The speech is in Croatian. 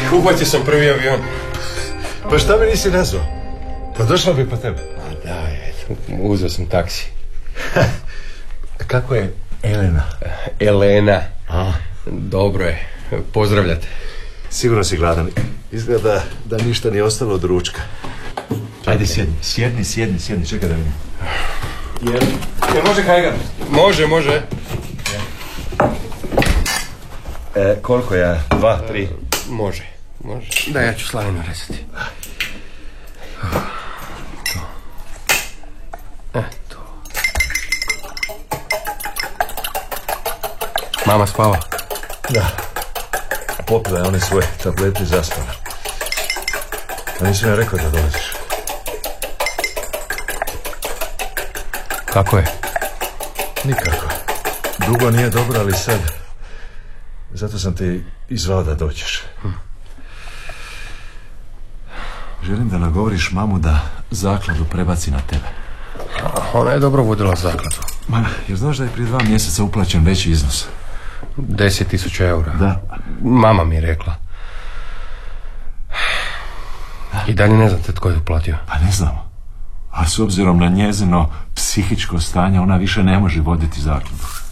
Uhvatio sam prvi avion. Pa šta me nisi nazvao? Pa došla bi po tebe. A da, uzeo sam taksi. Kako je Elena? Elena. Dobro je. Pozdravljate. Sigurno si gladan. Izgleda da ništa nije ostalo od ručka. Ajde, sjedni, čekaj da vidim. Jel može Hajgar? Može. Koliko ja? 2, 3? Može. Da, ja ću slavinu rezati. To. Mama spava? Da. Popila je one svoje tablete i zaspala. A nisam ja rekao da dolaziš. Kako je? Nikako. Dugo nije dobro, ali sad... Zato sam te izvao da dođeš. Želim da nagovoriš mamu da zakladu prebaci na tebe. Ona je dobro vodila zakladu. Ma, jer znaš da je prije 2 mjeseca uplaćen veći iznos? 10.000 eura. Da. Mama mi je rekla. I dalje ne znate tko je uplatio. Pa ne znamo. A s obzirom na njezino psihičko stanje, ona više ne može voditi zakladu.